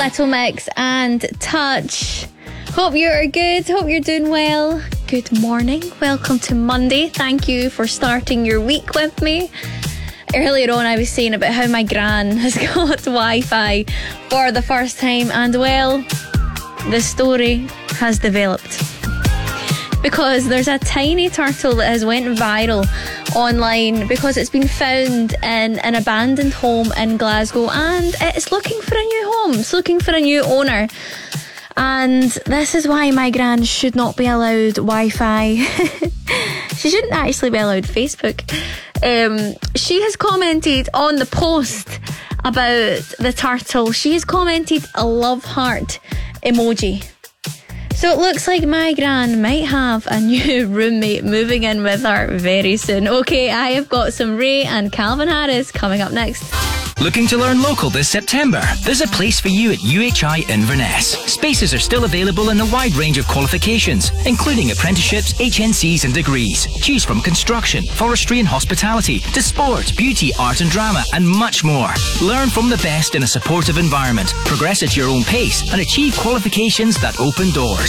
Little Mix and Touch. Hope you're good. Hope you're doing well. Good morning. Welcome to Monday. Thank you for starting your week with me. Earlier on, I was saying about how my gran has got Wi-Fi for the first time, and well, the story has developed. Because there's a tiny turtle that has went viral online because it's been found in an abandoned home in Glasgow and it's looking for a new home. It's looking for a new owner. And this is why my gran should not be allowed Wi-Fi. She shouldn't actually be allowed Facebook. She has commented on the post about the turtle. She has commented a love heart emoji. So it looks like my gran might have a new roommate moving in with her very soon. Okay, I have got some Ray and Calvin Harris coming up next. Looking to learn local this September? There's a place for you at UHI Inverness. Spaces are still available in a wide range of qualifications, including apprenticeships, HNCs and degrees. Choose from construction, forestry and hospitality, to sport, beauty, art and drama, and much more. Learn from the best in a supportive environment, progress at your own pace, and achieve qualifications that open doors.